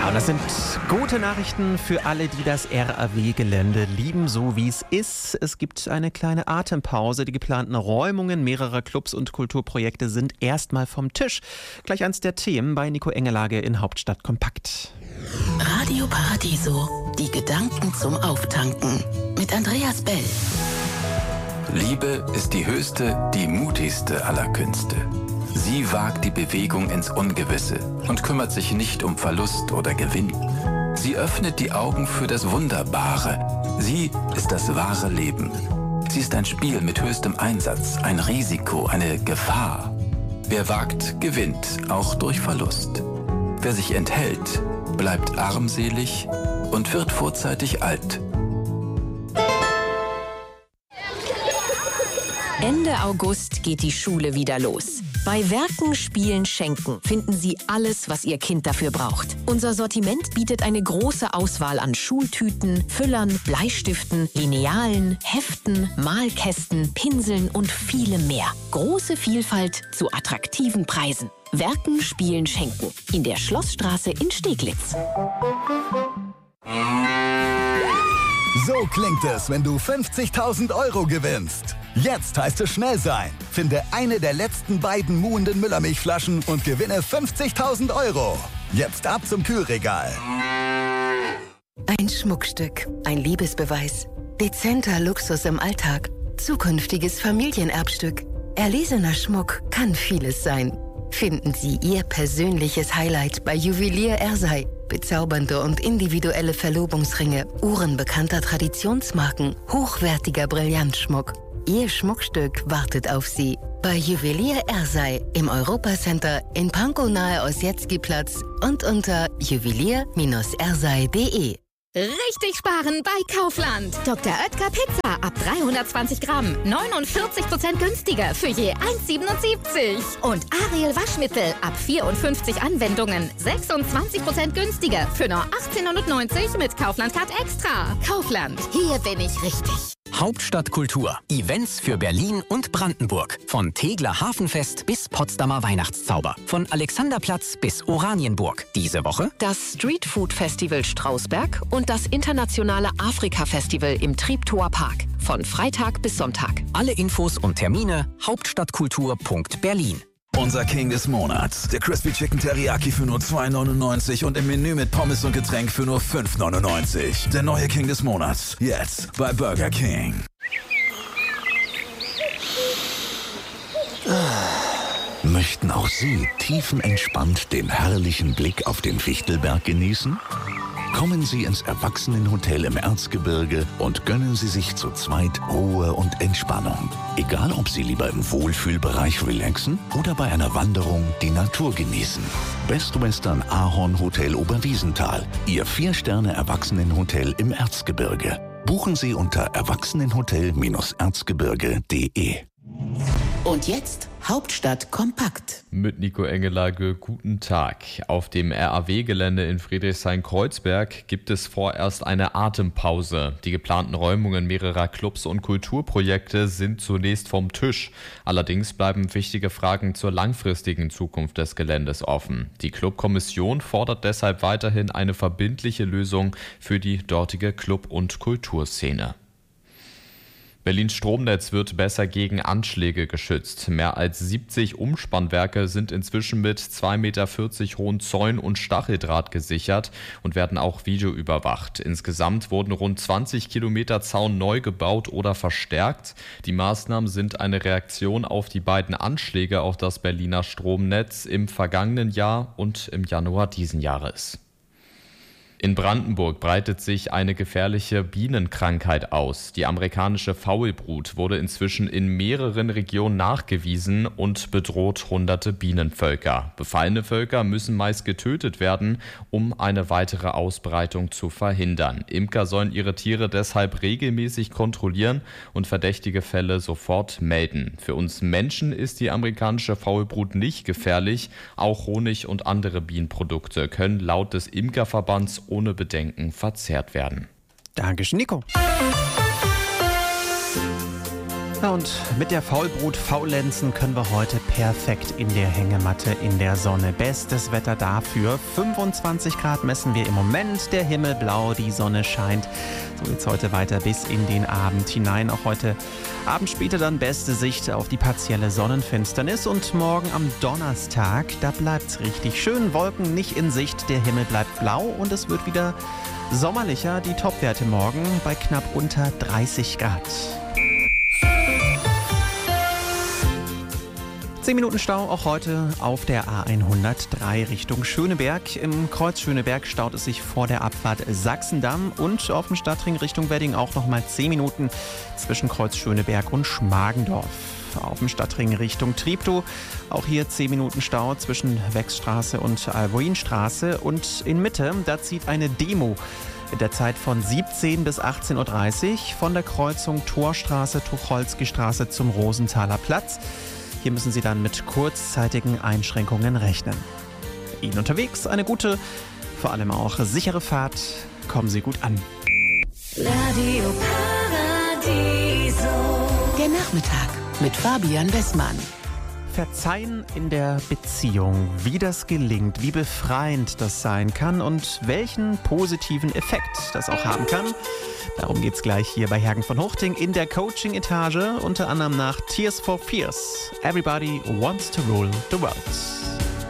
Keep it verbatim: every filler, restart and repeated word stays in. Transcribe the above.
Ja, und das sind gute Nachrichten für alle, die das R A W-Gelände lieben, so wie es ist. Es gibt eine kleine Atempause. Die geplanten Räumungen mehrerer Clubs und Kulturprojekte sind erstmal vom Tisch. Gleich eins der Themen bei Nico Engelage in Hauptstadt Kompakt. Radio Paradiso, die Gedanken zum Auftanken mit Andreas Bell. Liebe ist die höchste, die mutigste aller Künste. Sie wagt die Bewegung ins Ungewisse und kümmert sich nicht um Verlust oder Gewinn. Sie öffnet die Augen für das Wunderbare. Sie ist das wahre Leben. Sie ist ein Spiel mit höchstem Einsatz, ein Risiko, eine Gefahr. Wer wagt, gewinnt, auch durch Verlust. Wer sich enthält, bleibt armselig und wird vorzeitig alt. Ende August geht die Schule wieder los. Bei Werken, Spielen, Schenken finden Sie alles, was Ihr Kind dafür braucht. Unser Sortiment bietet eine große Auswahl an Schultüten, Füllern, Bleistiften, Linealen, Heften, Malkästen, Pinseln und vielem mehr. Große Vielfalt zu attraktiven Preisen. Werken, Spielen, Schenken. In der Schlossstraße in Steglitz. So klingt es, wenn du fünfzigtausend Euro gewinnst. Jetzt heißt es schnell sein. Finde eine der letzten beiden muhenden Müllermilchflaschen und gewinne fünfzigtausend Euro. Jetzt ab zum Kühlregal. Ein Schmuckstück, ein Liebesbeweis, dezenter Luxus im Alltag, zukünftiges Familienerbstück. Erlesener Schmuck kann vieles sein. Finden Sie Ihr persönliches Highlight bei Juwelier Ersei. Bezaubernde und individuelle Verlobungsringe, Uhren bekannter Traditionsmarken, hochwertiger Brillantschmuck. Ihr Schmuckstück wartet auf Sie. Bei Juwelier Ersei im Europacenter in Pankow nahe Ossietzky-Platz und unter juwelier ersei punkt de. Richtig sparen bei Kaufland. Doktor Oetker Pizza ab dreihundertzwanzig Gramm. neunundvierzig Prozent günstiger für je eins Komma siebenundsiebzig. Und Ariel Waschmittel ab vierundfünfzig Anwendungen. sechsundzwanzig Prozent günstiger für nur achtzehnhundertneunzig mit Kaufland Card Extra. Kaufland, hier bin ich richtig. Hauptstadt Kultur. Events für Berlin und Brandenburg. Von Tegeler Hafenfest bis Potsdamer Weihnachtszauber. Von Alexanderplatz bis Oranienburg. Diese Woche Das Streetfood Festival Strausberg und das internationale Afrika-Festival im Treptower Park. Von Freitag bis Sonntag. alle Infos und Termine hauptstadtkultur punkt berlin. Unser King des Monats. Der Crispy Chicken Teriyaki für nur zwei neunundneunzig und im Menü mit Pommes und Getränk für nur fünf neunundneunzig. Der neue King des Monats. Jetzt bei Burger King. Möchten auch Sie tiefenentspannt den herrlichen Blick auf den Fichtelberg genießen? Kommen Sie ins Erwachsenenhotel im Erzgebirge und gönnen Sie sich zu zweit Ruhe und Entspannung. Egal, ob Sie lieber im Wohlfühlbereich relaxen oder bei einer Wanderung die Natur genießen. Best Western Ahorn Hotel Oberwiesenthal. Ihr Vier-Sterne-Erwachsenenhotel im Erzgebirge. Buchen Sie unter erwachsenenhotel erzgebirge punkt de. Und jetzt Hauptstadt kompakt. Mit Nico Engelage, guten Tag. Auf dem R A W-Gelände in Friedrichshain-Kreuzberg gibt es vorerst eine Atempause. Die geplanten Räumungen mehrerer Clubs und Kulturprojekte sind zunächst vom Tisch. Allerdings bleiben wichtige Fragen zur langfristigen Zukunft des Geländes offen. Die Clubkommission fordert deshalb weiterhin eine verbindliche Lösung für die dortige Club- und Kulturszene. Berlins Stromnetz wird besser gegen Anschläge geschützt. Mehr als siebzig Umspannwerke sind inzwischen mit zwei Meter vierzig hohen Zäunen und Stacheldraht gesichert und werden auch videoüberwacht. Insgesamt wurden rund zwanzig Kilometer Zaun neu gebaut oder verstärkt. Die Maßnahmen sind eine Reaktion auf die beiden Anschläge auf das Berliner Stromnetz im vergangenen Jahr und im Januar diesen Jahres. In Brandenburg breitet sich eine gefährliche Bienenkrankheit aus. Die amerikanische Faulbrut wurde inzwischen in mehreren Regionen nachgewiesen und bedroht hunderte Bienenvölker. Befallene Völker müssen meist getötet werden, um eine weitere Ausbreitung zu verhindern. Imker sollen ihre Tiere deshalb regelmäßig kontrollieren und verdächtige Fälle sofort melden. Für uns Menschen ist die amerikanische Faulbrut nicht gefährlich. Auch Honig und andere Bienenprodukte können laut des Imkerverbands ohne Bedenken verzehrt werden. Dankeschön, Nico. Ja, und mit der Faulbrut Faulenzen können wir heute perfekt in der Hängematte in der Sonne. Bestes Wetter dafür. fünfundzwanzig Grad messen wir im Moment. Der Himmel blau, die Sonne scheint. So geht's heute weiter bis in den Abend hinein. Auch heute Abend später dann beste Sicht auf die partielle Sonnenfinsternis. Und morgen am Donnerstag, da bleibt's richtig schön. Wolken nicht in Sicht, der Himmel bleibt blau und es wird wieder sommerlicher. Die Topwerte morgen bei knapp unter dreißig Grad. zehn Minuten Stau auch heute auf der A hundertdrei Richtung Schöneberg. Im Kreuz Schöneberg staut es sich vor der Abfahrt Sachsendamm und auf dem Stadtring Richtung Wedding auch nochmal zehn Minuten zwischen Kreuz Schöneberg und Schmargendorf. Auf dem Stadtring Richtung Treptow auch hier zehn Minuten Stau zwischen Wechsstraße und Alvoinstraße. Und in Mitte, da zieht eine Demo in der Zeit von siebzehn bis achtzehn Uhr dreißig von der Kreuzung Torstraße, Tucholsky-Straße zum Rosenthaler Platz. Hier müssen Sie dann mit kurzzeitigen Einschränkungen rechnen. Ihnen unterwegs eine gute, vor allem auch sichere Fahrt. Kommen Sie gut an. Radio Paradiso. Der Nachmittag mit Fabian Westmann. Verzeihen in der Beziehung, wie das gelingt, wie befreiend das sein kann und welchen positiven Effekt das auch haben kann. Darum geht's gleich hier bei Hergen von Huchting in der Coaching-Etage, unter anderem nach Tears for Fears. Everybody wants to rule the world.